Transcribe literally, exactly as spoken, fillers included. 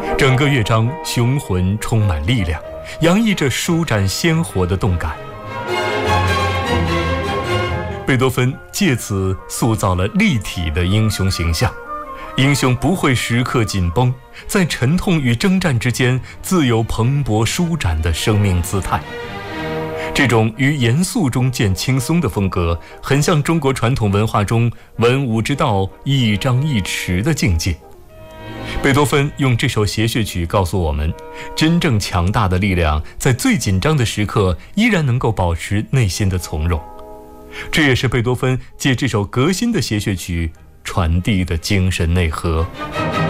整个乐章雄浑充满力量，洋溢着舒展鲜活的动感。贝多芬借此塑造了立体的英雄形象，英雄不会时刻紧绷，在沉痛与征战之间自有蓬勃舒展的生命姿态。这种于严肃中见轻松的风格，很像中国传统文化中文武之道一张一弛的境界。贝多芬用这首协谑曲告诉我们，真正强大的力量在最紧张的时刻依然能够保持内心的从容。这也是贝多芬借这首革新的协谑曲传递的精神内核。